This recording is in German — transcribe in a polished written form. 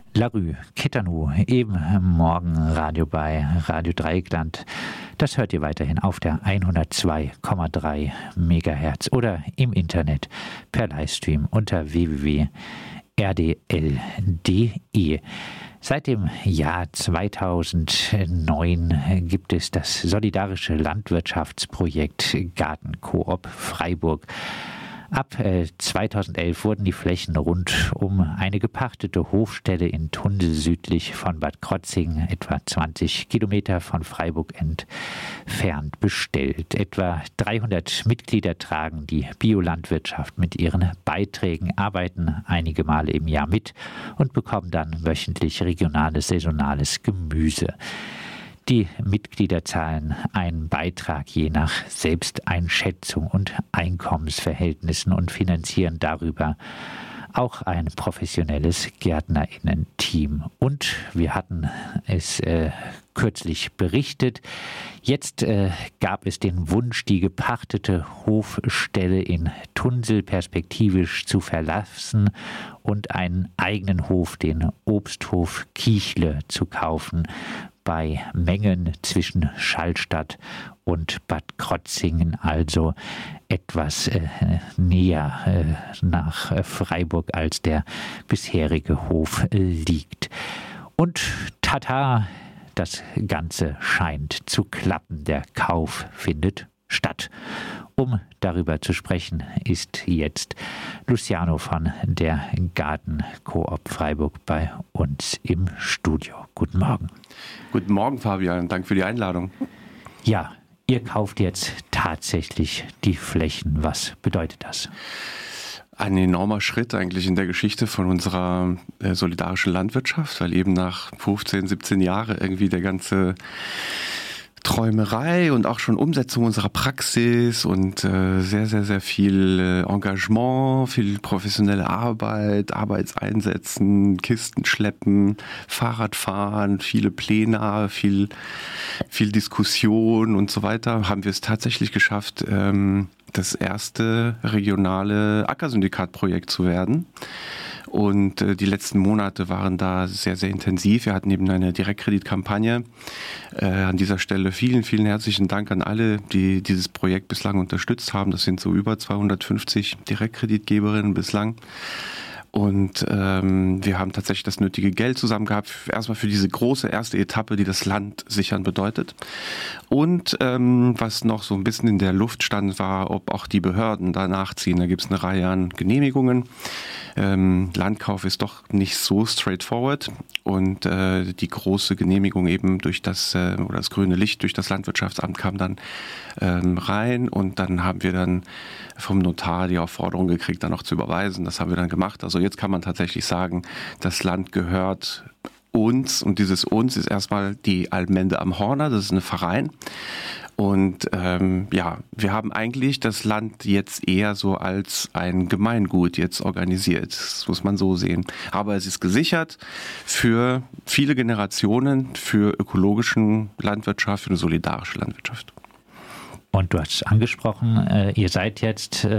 Larue, Kitanu, eben Morgenradio bei Radio Dreieckland. Das hört ihr weiterhin auf der 102,3 Megahertz oder im Internet per Livestream unter www.rdl.de. Seit dem Jahr 2009 gibt es das solidarische Landwirtschaftsprojekt Gartenkoop Freiburg. Ab 2011 wurden die Flächen rund um eine gepachtete Hofstelle in Tunsel südlich von Bad Krotzingen, etwa 20 Kilometer von Freiburg entfernt, bestellt. Etwa 300 Mitglieder tragen die Biolandwirtschaft mit ihren Beiträgen, arbeiten einige Male im Jahr mit und bekommen dann wöchentlich regionales, saisonales Gemüse. Die Mitglieder zahlen einen Beitrag je nach Selbsteinschätzung und Einkommensverhältnissen und finanzieren darüber auch ein professionelles GärtnerInnen-Team. Und wir hatten es kürzlich berichtet, jetzt gab es den Wunsch, die gepachtete Hofstelle in Tunsel perspektivisch zu verlassen und einen eigenen Hof, den Obsthof Kiechle, zu kaufen, bei Mengen zwischen Schallstadt und Bad Krotzingen, also etwas näher nach Freiburg, als der bisherige Hof liegt. Und tata, das Ganze scheint zu klappen. Der Kauf findet statt. Um darüber zu sprechen, ist jetzt Luciano von der Gartenkoop Freiburg bei uns im Studio. Guten Morgen. Guten Morgen, Fabian. Danke für die Einladung. Ja, ihr kauft jetzt tatsächlich die Flächen. Was bedeutet das? Ein enormer Schritt eigentlich in der Geschichte von unserer solidarischen Landwirtschaft, weil eben nach 15, 17 Jahren irgendwie der ganze Träumerei und auch schon Umsetzung unserer Praxis und sehr, sehr, sehr viel Engagement, viel professionelle Arbeit, Arbeitseinsätzen, Kisten schleppen, Fahrradfahren, viele Pläne, viel Diskussion und so weiter, haben wir es tatsächlich geschafft, das erste regionale Ackersyndikat-Projekt zu werden. Und die letzten Monate waren da sehr, sehr intensiv. Wir hatten eben eine Direktkreditkampagne. An dieser Stelle vielen, vielen herzlichen Dank an alle, die dieses Projekt bislang unterstützt haben. Das sind so über 250 Direktkreditgeberinnen bislang. Und wir haben tatsächlich das nötige Geld zusammen gehabt, erstmal für diese große erste Etappe, die das Land sichern bedeutet. Und was noch so ein bisschen in der Luft stand, war, ob auch die Behörden da nachziehen. Da gibt es eine Reihe an Genehmigungen. Landkauf ist doch nicht so straightforward und die große Genehmigung eben durch das oder das grüne Licht durch das Landwirtschaftsamt kam dann rein und dann haben wir dann vom Notar die Aufforderung gekriegt, dann noch zu überweisen. Das haben wir dann gemacht. Also jetzt kann man tatsächlich sagen, das Land gehört uns und dieses uns ist erstmal die Allmende am Horner, das ist ein Verein. Und wir haben eigentlich das Land jetzt eher so als ein Gemeingut jetzt organisiert. Das muss man so sehen. Aber es ist gesichert für viele Generationen, für ökologischen Landwirtschaft, für eine solidarische Landwirtschaft. Und du hast es angesprochen, ihr seid jetzt